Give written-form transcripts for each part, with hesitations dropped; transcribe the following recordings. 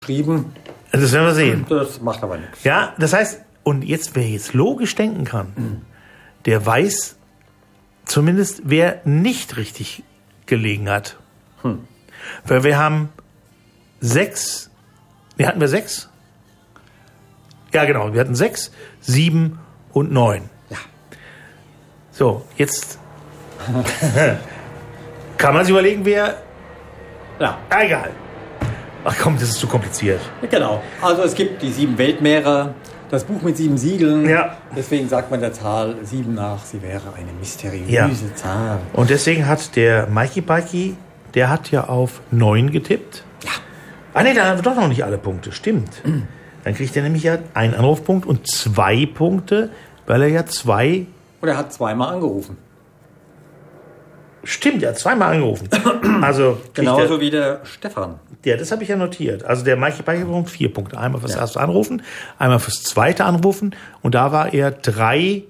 geschrieben. Das werden wir sehen. Das macht aber nichts. Ja, das heißt, und jetzt, wer jetzt logisch denken kann, der weiß zumindest, wer nicht richtig gelegen hat. Weil wir haben 6, hatten wir 6? Ja, genau, wir hatten 6, 7 und 9. Ja. So, jetzt kann man sich überlegen, wer... Ja. Egal. Ach komm, das ist zu kompliziert. Genau. Also es gibt die 7 Weltmeere, das Buch mit 7 Siegeln. Ja. Deswegen sagt man der Zahl 7 nach, sie wäre eine mysteriöse Ja. Zahl. Und deswegen hat der Mikey Pikey, der hat ja auf 9 getippt. Ja. Ah ne, da haben wir doch noch nicht alle Punkte. Stimmt. Dann kriegt er nämlich ja einen Anrufpunkt und 2 Punkte, weil er ja 2... Und er hat zweimal angerufen. Stimmt, er hat zweimal angerufen. Also Genauso wie der Stefan. Ja, das habe ich ja notiert. Also der Mikey Pikey bekommt 4 Punkte. Einmal fürs erste Anrufen, einmal fürs zweite Anrufen. Und da war er 2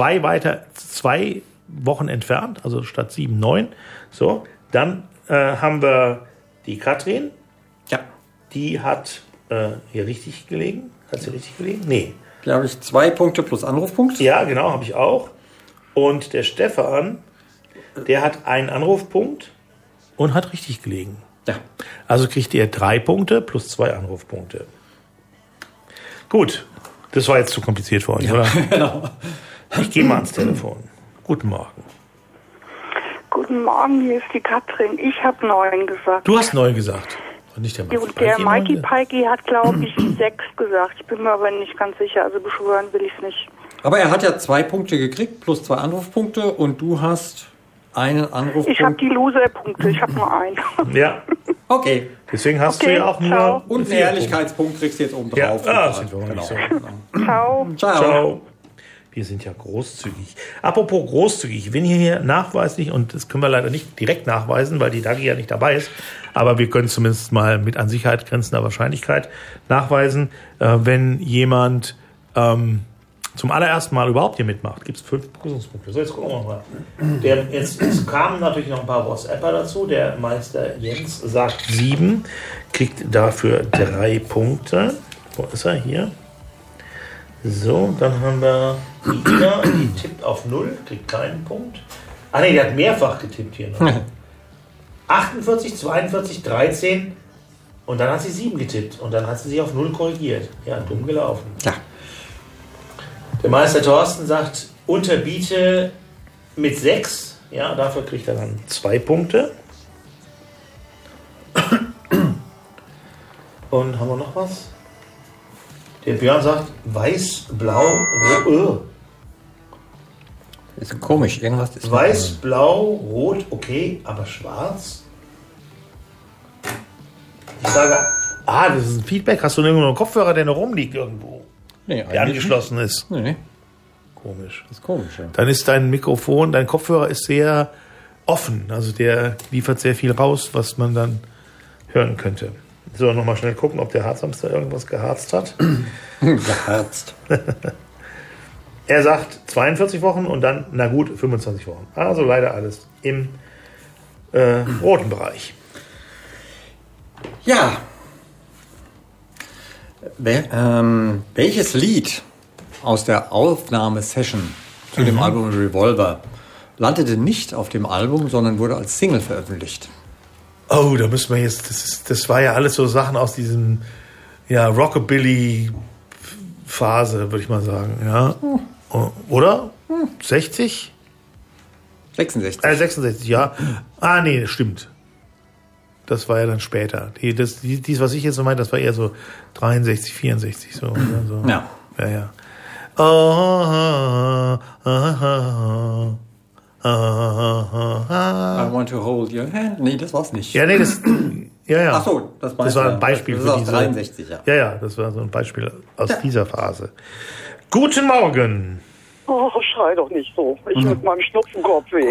Wochen entfernt, also statt 7, 9. So, dann haben wir die Katrin. Ja. Die hat hier richtig gelegen. Hat sie richtig gelegen? Nee. Da habe ich 2 Punkte plus Anrufpunkt. Ja, genau, habe ich auch. Und der Stefan, der hat einen Anrufpunkt und hat richtig gelegen. Ja. Also kriegt er 3 Punkte plus 2 Anrufpunkte. Gut, das war jetzt zu kompliziert für euch, oder? Genau. Ich gehe mal ans Telefon. Guten Morgen. Guten Morgen, hier ist die Katrin. Ich habe 9 gesagt. Du hast 9 gesagt. Und nicht der Mikey Und der Mikey neun? Pikey hat, glaube ich, 6 gesagt. Ich bin mir aber nicht ganz sicher. Also beschwören will ich es nicht. Aber er hat ja 2 Punkte gekriegt plus 2 Anrufpunkte und du hast einen Anrufpunkt. Ich habe die Loser-Punkte. Ich habe nur einen. Ja, Okay. deswegen hast du Okay, ja auch nur... ciao. Und einen 4 Ehrlichkeitspunkt kriegst du jetzt oben Ja, drauf. sind wir mal nicht so. Ciao. Ciao. Ciao. Wir sind ja großzügig. Apropos großzügig, wenn hier nachweislich, und das können wir leider nicht direkt nachweisen, weil die Dagi ja nicht dabei ist, aber wir können zumindest mal mit an Sicherheit grenzender Wahrscheinlichkeit nachweisen, wenn jemand zum allerersten Mal überhaupt hier mitmacht, gibt es 5 Begrüßungspunkte. So, jetzt gucken wir mal. Jetzt kamen natürlich noch ein paar WhatsApper dazu. Der Meister Jens sagt 7, kriegt dafür 3 Punkte. Wo ist er? Hier. So, dann haben wir die Ina, die tippt auf 0, kriegt keinen Punkt. Ah ne, die hat mehrfach getippt hier noch. 48, 42, 13 und dann hat sie 7 getippt und dann hat sie sich auf 0 korrigiert. Ja, dumm gelaufen. Ja. Der Meister Thorsten sagt, unterbiete mit 6. Ja, dafür kriegt er dann 2 Punkte. Und haben wir noch was? Der Björn sagt, weiß, blau, rot. Ist komisch, irgendwas ist... Weiß, blau, rot, okay, aber schwarz? Ich sage, das ist ein Feedback. Hast du irgendwo einen Kopfhörer, der noch rumliegt irgendwo? Nee, Der angeschlossen ist. Nee, Komisch. das ist komisch, ja. Dann ist dein Mikrofon, dein Kopfhörer ist sehr offen. Also der liefert sehr viel raus, was man dann hören könnte. So, nochmal schnell gucken, ob der Harzhamster irgendwas geharzt hat. Geherzt. Er sagt 42 Wochen und dann, na gut, 25 Wochen. Also leider alles im roten Bereich. Ja. Welches Lied aus der Aufnahmesession zu dem Album Revolver landete nicht auf dem Album, sondern wurde als Single veröffentlicht? Oh, da müssen wir jetzt, das war ja alles so Sachen aus diesem, ja, Rockabilly-Phase, würde ich mal sagen, ja. Oder? 60? 66. 66, ja. Ah, nee, stimmt. Das war ja dann später. Dies, was ich jetzt so meine, das war eher so 63, 64, so. So. Ja. Ja, ja. I want to hold your hand. Nee, das war's nicht. Ja, nee, das, ja, ja. Ach so, das war ein Beispiel das für ist aus diese. 63, ja. Ja, ja, das war so ein Beispiel aus dieser Phase. Guten Morgen. Oh, schrei doch nicht so. Ich mit meinem Schnupfenkopfweh.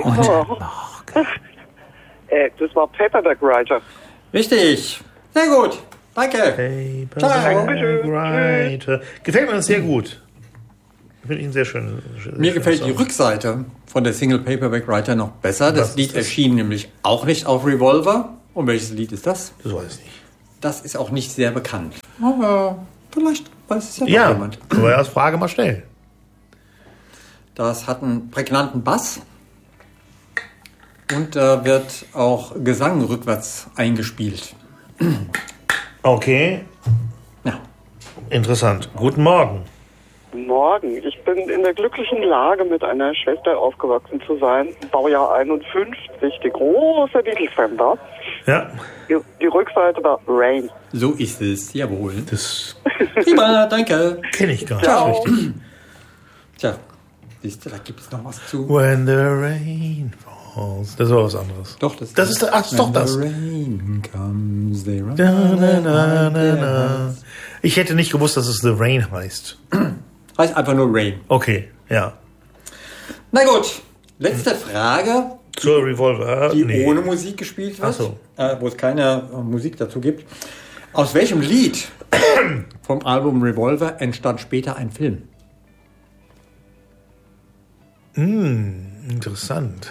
Das war Paperback Writer. Richtig. Sehr gut. Danke. Writer. Gefällt mir das sehr gut. Finde ich ihn sehr schön. Mir gefällt die Rückseite von der Single Paperback Writer noch besser. Das Lied erschien nämlich auch nicht auf Revolver. Und welches Lied ist das? Das weiß ich nicht. das ist auch nicht sehr bekannt. Aber vielleicht weiß es ja Ja, doch jemand. können wir ja als Frage mal stellen. Das hat einen prägnanten Bass und da wird auch Gesang rückwärts eingespielt. Okay, Ja. interessant. Guten Morgen. Morgen. Ich bin in der glücklichen Lage, mit einer Schwester aufgewachsen zu sein. Baujahr 51, die große Beatles-Fan war. Ja, Die Rückseite war Rain. So ist es, jawohl. das Prima, danke. kenne ich gar nicht Ciao. richtig. Tja, siehst du, da gibt es noch was zu. When the rain falls. Das war was anderes. Doch, Das ist, ach, das ist doch das. When the rain comes, they run Da, na, na, na, their na. heads. Ich hätte nicht gewusst, dass es The Rain heißt. Heißt einfach nur Rain. Okay, ja. Na gut, letzte Frage, Zur Revolver. die nee. ohne Musik gespielt wird, Ach so. wo es keine Musik dazu gibt. Aus welchem Lied vom Album Revolver entstand später ein Film? Interessant.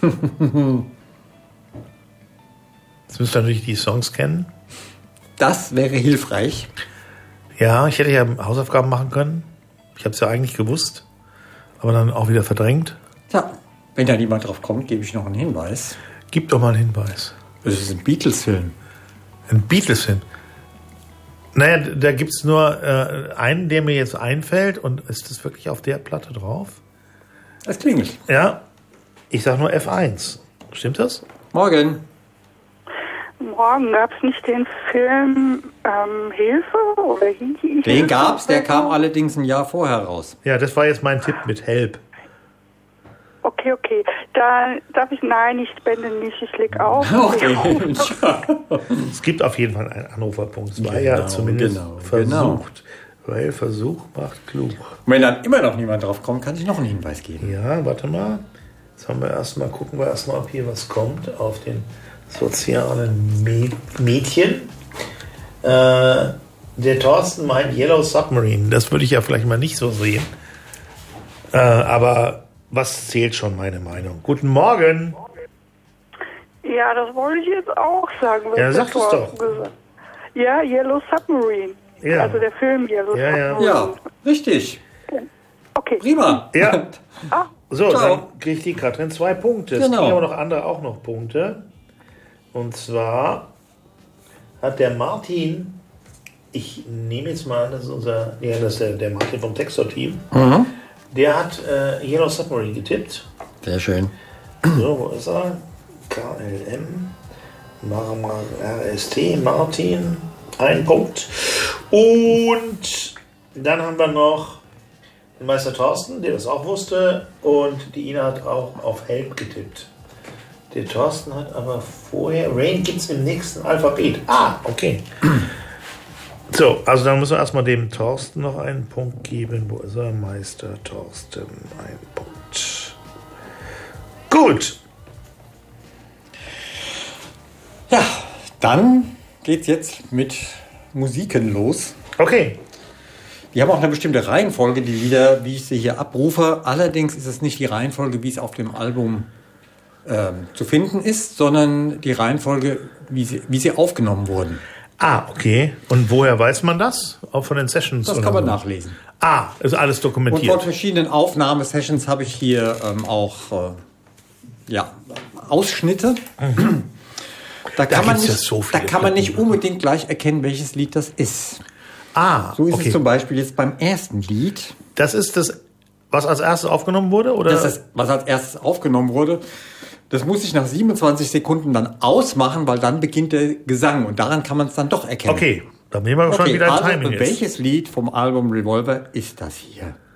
Jetzt müsst ihr natürlich die Songs kennen. Das wäre hilfreich. Ja, ich hätte ja Hausaufgaben machen können. Ich habe es ja eigentlich gewusst, aber dann auch wieder verdrängt. Ja, wenn da niemand drauf kommt, gebe ich noch einen Hinweis. Gib doch mal einen Hinweis. Es ist ein Beatles-Film. Ein Beatles-Film. Naja, da gibt es nur einen, der mir jetzt einfällt. Und ist das wirklich auf der Platte drauf? Es klingelt. Ja, ich sag nur F1. Stimmt das? Morgen. Morgen gab es nicht den Film Hilfe oder Hilfe? Den gab's, der kam allerdings ein Jahr vorher raus. Ja, das war jetzt mein Tipp mit Help. Okay. Da darf ich, nein, ich spende nicht, ich leg auf. Okay. Es gibt auf jeden Fall einen Anruferpunkt. Es war Genau, ja zumindest genau. versucht. Weil Versuch macht klug. Und wenn dann immer noch niemand drauf kommt, kann ich noch einen Hinweis geben. Ja, warte mal. Jetzt haben wir gucken wir erstmal, ob hier was kommt auf den sozialen Medien. Der Thorsten meint Yellow Submarine. Das würde ich ja vielleicht mal nicht so sehen. Aber was zählt schon meine Meinung? Guten Morgen. Ja, das wollte ich jetzt auch sagen. was Ja, der sag es doch. Thorsten gesagt. Ja, Yellow Submarine. Ja. Also der Film Yellow Ja, ja. Submarine. Ja, richtig. Okay. Prima. Ja. Ah, So, Ciao. dann kriegt die Katrin 2 Punkte. Es Genau. kriegen aber noch andere auch noch Punkte. Und zwar hat der Martin, ich nehme jetzt mal an, das ist das ist der Martin vom Textor-Team, der hat Yellow Submarine getippt. Sehr schön. So, wo ist er? KLM, RST, Martin, 1 Punkt. Und dann haben wir noch den Meister Thorsten, der das auch wusste, und die Ina hat auch auf Help getippt. Der Thorsten hat aber vorher, Rain gibt es im nächsten Alphabet. Ah, okay. So, also dann müssen wir erstmal dem Thorsten noch einen Punkt geben. Wo ist er? Meister Thorsten, 1 Punkt. Gut. Ja, dann geht's jetzt mit Musiken los. Okay. Die haben auch eine bestimmte Reihenfolge, die Lieder, wie ich sie hier abrufe. Allerdings ist es nicht die Reihenfolge, wie es auf dem Album zu finden ist, sondern die Reihenfolge, wie sie aufgenommen wurden. Ah, okay. Und woher weiß man das? Auch von den Sessions? Das oder kann man so? nachlesen. Ah, ist alles Und von dokumentiert. verschiedenen Aufnahmesessions habe ich hier auch Ausschnitte. Da kann man gibt's ja nicht, so da viele kann man nicht Platten. unbedingt gleich erkennen, welches Lied das ist. Ah, So ist okay. es zum Beispiel jetzt beim ersten Lied. Das ist das, was als erstes aufgenommen wurde? Oder? Das ist, was als erstes aufgenommen wurde. Das muss ich nach 27 Sekunden dann ausmachen, weil dann beginnt der Gesang und daran kann man es dann doch erkennen. Okay, dann nehmen wir schon Okay, wieder ein also Timing jetzt. welches Lied vom Album Revolver ist das hier?